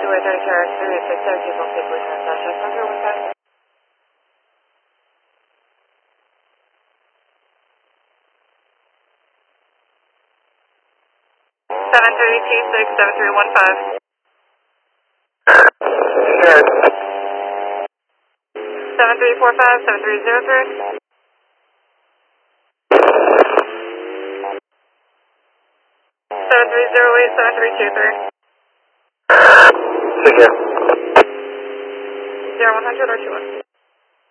Two-way 30 6 people transaction. Center 15. 7326 7315. 7345 7303. 7308 7323. Take care. 0100 or 21.